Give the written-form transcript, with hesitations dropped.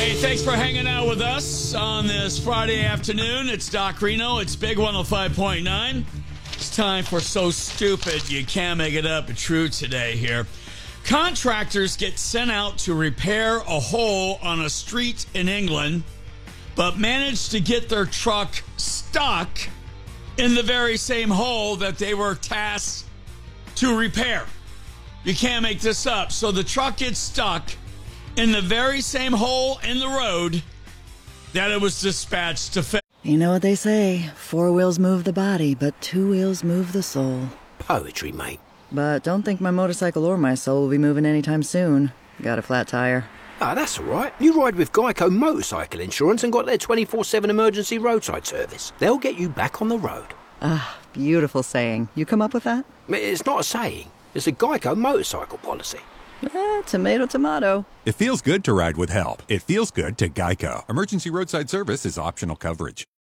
Hey, thanks for hanging out with us on this Friday afternoon. It's Doc Reno. It's Big 105.9. It's time for So Stupid You Can't Make It Up. True today here. Contractors get sent out to repair a hole on a street in England, but manage to get their truck stuck in the very same hole that they were tasked to repair. You can't make this up. So the truck gets stuck in the very same hole in the road that it was dispatched to fix. You know what they say, 4 wheels move the body, but 2 wheels move the soul. Poetry, mate. But don't think my motorcycle or my soul will be moving anytime soon. Got a flat tire. Ah, that's all right. You ride with Geico Motorcycle Insurance and got their 24/7 emergency roadside service. They'll get you back on the road. Ah, beautiful saying. You come up with that? It's not a saying. It's a Geico motorcycle policy. Tomato, tomato. It feels good to ride with help. It feels good to Geico. Emergency roadside service is optional coverage.